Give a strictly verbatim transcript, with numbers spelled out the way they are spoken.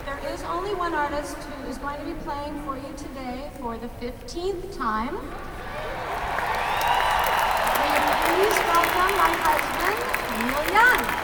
there is only one artist who is going to be playing for you today for the fifteenth time. Will you please welcome my husband, Neil Young.